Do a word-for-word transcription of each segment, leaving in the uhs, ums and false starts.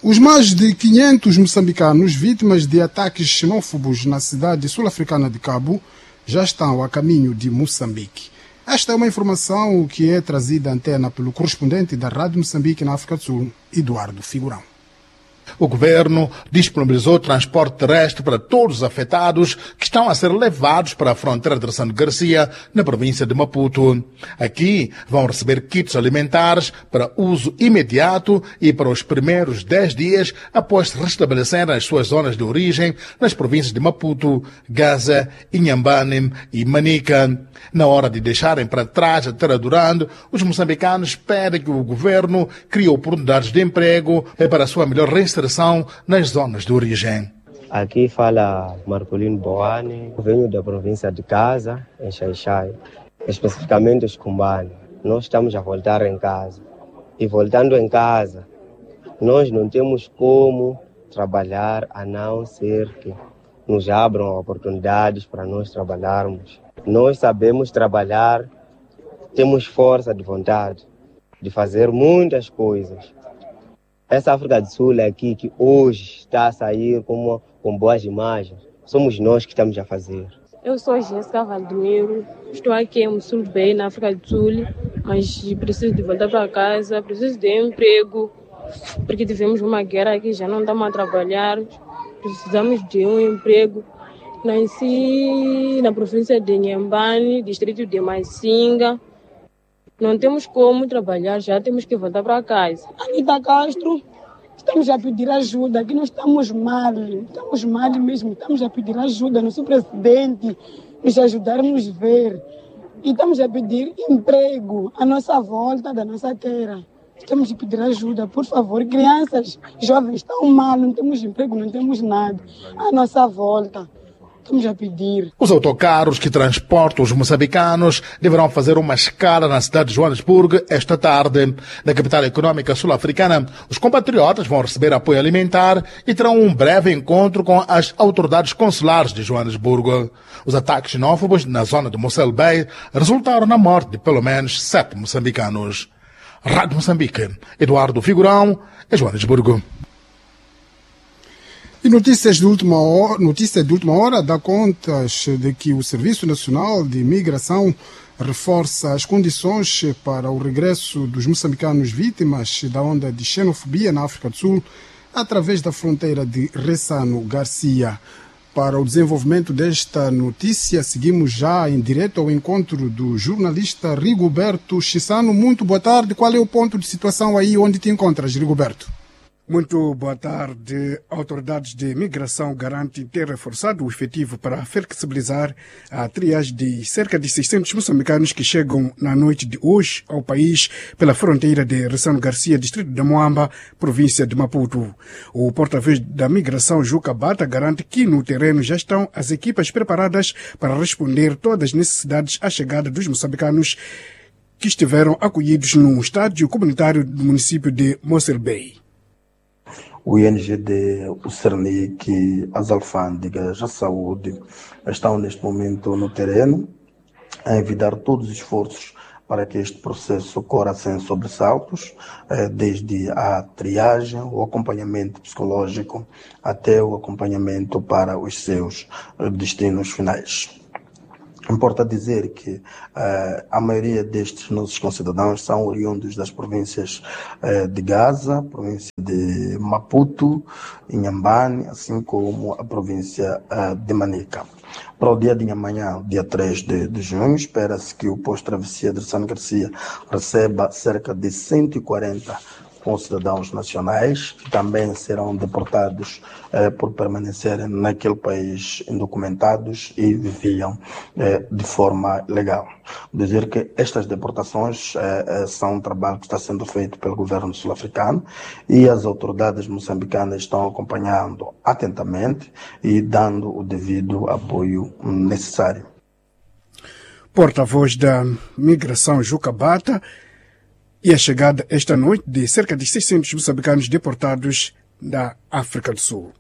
Os mais de quinhentos moçambicanos vítimas de ataques xenófobos na cidade sul-africana de Cabo já estão a caminho de Moçambique. Esta é uma informação que é trazida à antena pelo correspondente da Rádio Moçambique na África do Sul, Eduardo Figurão. O governo disponibilizou transporte terrestre para todos os afetados que estão a ser levados para a fronteira de Ressano Garcia, na província de Maputo. Aqui vão receber kits alimentares para uso imediato e para os primeiros dez dias após se restabelecerem as suas zonas de origem nas províncias de Maputo, Gaza, Inhambane e Manica. Na hora de deixarem para trás a terra durando, os moçambicanos pedem que o governo crie oportunidades de emprego para a sua melhor reinserção nas zonas de origem. Aqui fala Marcolino Boane, venho da província de Gaza, em Xai-Xai, especificamente Escumbane. Nós estamos a voltar em casa. E voltando em casa, nós não temos como trabalhar a não ser que nos abram oportunidades para nós trabalharmos. Nós sabemos trabalhar, temos força de vontade de fazer muitas coisas. Essa África do Sul aqui que hoje está a sair com, com boas imagens, somos nós que estamos a fazer. Eu sou Jéssica Valdemiro, estou aqui em Mosul Bay, na África do Sul, mas preciso de voltar para casa, preciso de emprego, porque tivemos uma guerra aqui, já não estamos a trabalhar, precisamos de um emprego. Nasci na província de Inhambane, distrito de Macinga. Não temos como trabalhar, já temos que voltar para casa. Anita Castro, estamos a pedir ajuda, que nós estamos mal, estamos mal mesmo, estamos a pedir ajuda, nosso presidente nos ajudar a nos ver. E estamos a pedir emprego à nossa volta da nossa terra. Estamos a pedir ajuda, por favor. Crianças, jovens estão mal, não temos emprego, não temos nada. À nossa volta. Estamos a pedir. Os autocarros que transportam os moçambicanos deverão fazer uma escala na cidade de Joanesburgo esta tarde. Na capital econômica sul-africana, os compatriotas vão receber apoio alimentar e terão um breve encontro com as autoridades consulares de Joanesburgo. Os ataques xenófobos na zona de Mossel Bay resultaram na morte de pelo menos sete moçambicanos. Rádio Moçambique, Eduardo Figurão, em Joanesburgo. E notícias de última hora, notícia de última hora dá contas de que o Serviço Nacional de Imigração reforça as condições para o regresso dos moçambicanos vítimas da onda de xenofobia na África do Sul através da fronteira de Ressano Garcia. Para o desenvolvimento desta notícia, seguimos já em direto ao encontro do jornalista Rigoberto Chissano. Muito boa tarde. Qual é o ponto de situação aí onde te encontras, Rigoberto? Muito boa tarde. Autoridades de imigração garantem ter reforçado o efetivo para flexibilizar a triagem de cerca de seiscentos moçambicanos que chegam na noite de hoje ao país pela fronteira de Ressano Garcia, distrito de Moamba, província de Maputo. O porta-voz da migração, Juca Bata, garante que no terreno já estão as equipas preparadas para responder todas as necessidades à chegada dos moçambicanos que estiveram acolhidos no estádio comunitário do município de Mossel Bay. O I N G D, o Cernic, as alfândegas, a saúde estão neste momento no terreno a envidar todos os esforços para que este processo corra sem sobressaltos, desde a triagem, o acompanhamento psicológico até o acompanhamento para os seus destinos finais. Importa dizer que uh, a maioria destes nossos concidadãos são oriundos das províncias uh, de Gaza, província de Maputo, Inhambane, assim como a província uh, de Manica. Para o dia de amanhã, dia três de, de junho, espera-se que o posto-travessia de Ressano Garcia receba cerca de cento e quarenta concidadãos nacionais que também serão deportados eh, por permanecerem naquele país indocumentados e viviam eh, de forma legal. Dizer que estas deportações eh, são um trabalho que está sendo feito pelo governo sul-africano e as autoridades moçambicanas estão acompanhando atentamente e dando o devido apoio necessário. Porta-voz da migração, Juca Bata. E a chegada esta noite de cerca de seiscentos moçambicanos deportados da África do Sul.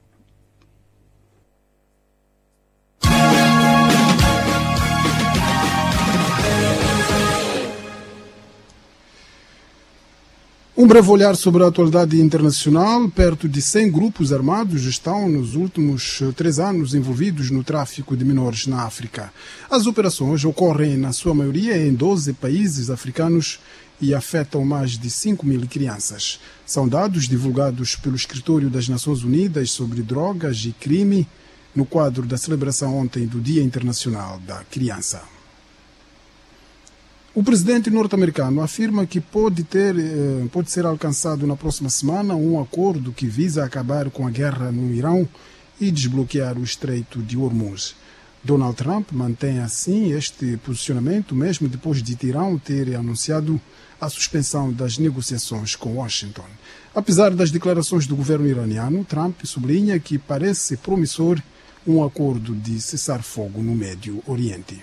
Um breve olhar sobre a atualidade internacional. Perto de cem grupos armados estão nos últimos três anos envolvidos no tráfico de menores na África. As operações ocorrem, na sua maioria, em doze países africanos e afetam mais de cinco mil crianças. São dados divulgados pelo Escritório das Nações Unidas sobre Drogas e Crime no quadro da celebração ontem do Dia Internacional da Criança. O presidente norte-americano afirma que pode, ter, pode ser alcançado na próxima semana um acordo que visa acabar com a guerra no Irão e desbloquear o Estreito de Hormuz. Donald Trump mantém assim este posicionamento mesmo depois de Teherão ter anunciado a suspensão das negociações com Washington. Apesar das declarações do governo iraniano, Trump sublinha que parece promissor um acordo de cessar-fogo no Médio Oriente.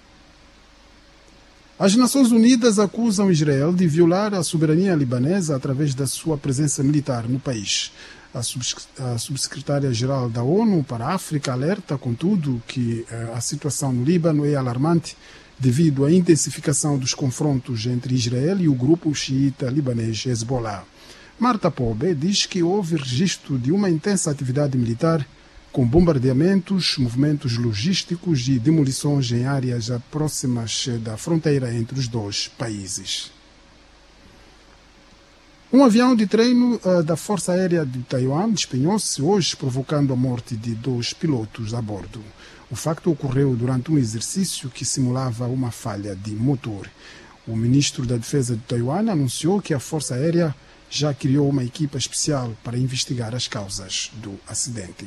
As Nações Unidas acusam Israel de violar a soberania libanesa através da sua presença militar no país. A subsecretária-geral da ONU para a África alerta, contudo, que a situação no Líbano é alarmante devido à intensificação dos confrontos entre Israel e o grupo xiita libanês Hezbollah. Marta Pobe diz que houve registro de uma intensa atividade militar com bombardeamentos, movimentos logísticos e demolições em áreas próximas da fronteira entre os dois países. Um avião de treino uh, da Força Aérea de Taiwan despenhou-se hoje, provocando a morte de dois pilotos a bordo. O facto ocorreu durante um exercício que simulava uma falha de motor. O ministro da Defesa de Taiwan anunciou que a Força Aérea já criou uma equipa especial para investigar as causas do acidente.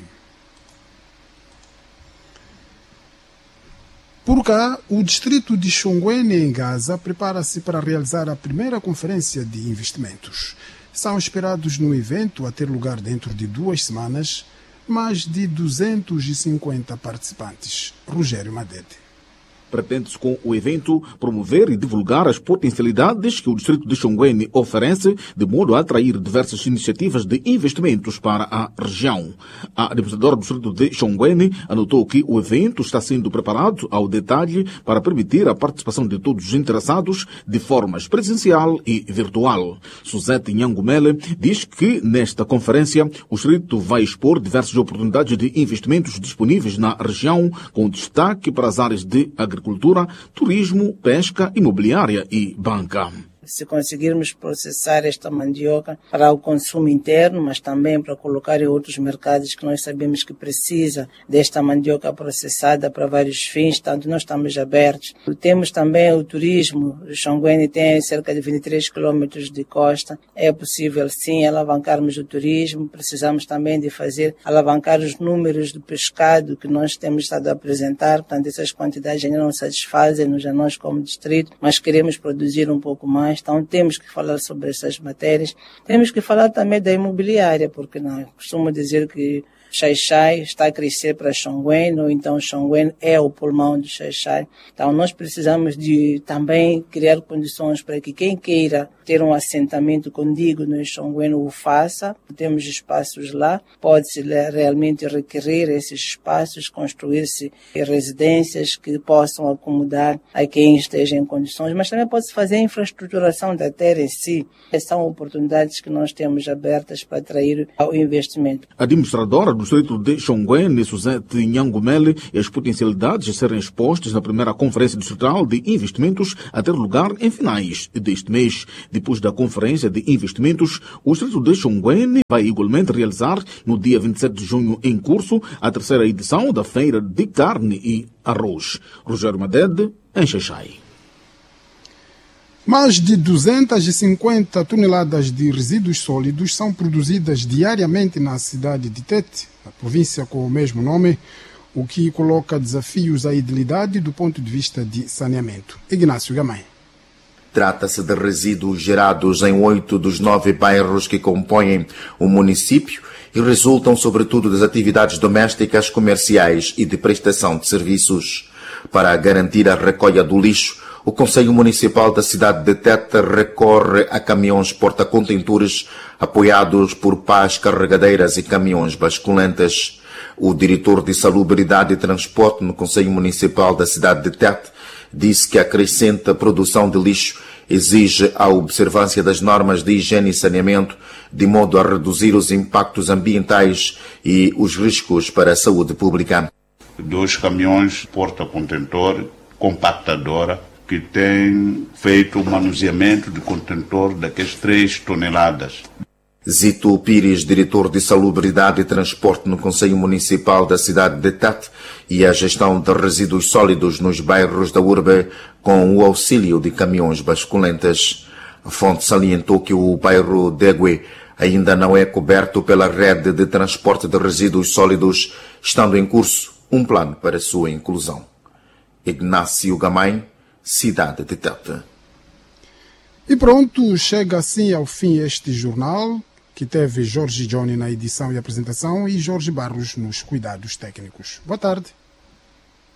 Por cá, o distrito de Chongwene, em Gaza, prepara-se para realizar a primeira conferência de investimentos. São esperados no evento, a ter lugar dentro de duas semanas, mais de duzentos e cinquenta participantes. Rogério Madede. Pretende-se com o evento promover e divulgar as potencialidades que o distrito de Chongwene oferece, de modo a atrair diversas iniciativas de investimentos para a região. A administradora do distrito de Chongwene anotou que o evento está sendo preparado ao detalhe para permitir a participação de todos os interessados de formas presencial e virtual. Suzete Nhangumele diz que nesta conferência o distrito vai expor diversas oportunidades de investimentos disponíveis na região, com destaque para as áreas de agricultura, Agricultura, turismo, pesca, imobiliária e banca. Se conseguirmos processar esta mandioca para o consumo interno, mas também para colocar em outros mercados que nós sabemos que precisa desta mandioca processada para vários fins, tanto nós estamos abertos. Temos também o turismo. O Chongwene tem cerca de vinte e três quilômetros de costa. É possível, sim, alavancarmos o turismo. Precisamos também de fazer, alavancar os números do pescado que nós temos estado a apresentar. Portanto, essas quantidades ainda não satisfazem-nos a nós como distrito, mas queremos produzir um pouco mais. Então temos que falar sobre essas matérias. Temos que falar também da imobiliária, porque não, costumo dizer que Xai-Xai está a crescer para Chongwene, ou então Chongwene é o pulmão do Xai-Xai. Então nós precisamos de também criar condições para que quem queira ter um assentamento condigno em Chongwene o faça. Temos espaços lá, pode-se realmente requerer esses espaços, construir-se residências que possam acomodar a quem esteja em condições, mas também pode-se fazer a infraestruturação da terra em si. Essas são oportunidades que nós temos abertas para atrair o investimento. A administradora do distrito de Chongwene, Suzete Nhangumele, e as potencialidades a serem expostas na primeira Conferência Distrital de Investimentos a ter lugar em finais deste mês. Depois da Conferência de Investimentos, o distrito de Chongwene vai igualmente realizar, no dia vinte e sete de junho em curso, a terceira edição da Feira de Carne e Arroz. Rogério Madede, em Xai-Xai. Mais de duzentas e cinquenta toneladas de resíduos sólidos são produzidas diariamente na cidade de Tete, na província com o mesmo nome, o que coloca desafios à idilidade do ponto de vista de saneamento. Ignácio Gamay. Trata-se de resíduos gerados em oito dos nove bairros que compõem o município e resultam sobretudo das atividades domésticas, comerciais e de prestação de serviços. Para garantir a recolha do lixo, o Conselho Municipal da cidade de Tete recorre a caminhões porta-contentores apoiados por pás carregadeiras e caminhões basculantes. O diretor de Salubridade e Transporte no Conselho Municipal da cidade de Tete disse que a crescente produção de lixo exige a observância das normas de higiene e saneamento, de modo a reduzir os impactos ambientais e os riscos para a saúde pública. Dois caminhões porta-contentor, compactadora, que têm feito o manuseamento de contentor daquelas três toneladas. Zito Pires, diretor de Salubridade e Transporte no Conselho Municipal da cidade de Tete, e a gestão de resíduos sólidos nos bairros da urbe com o auxílio de caminhões basculantes. A fonte salientou que o bairro Degue ainda não é coberto pela rede de transporte de resíduos sólidos, estando em curso um plano para sua inclusão. Ignácio Gamay, cidade de Tete. E pronto, chega assim ao fim este jornal, que teve Jorge Johnny na edição e apresentação e Jorge Barros nos cuidados técnicos. Boa tarde.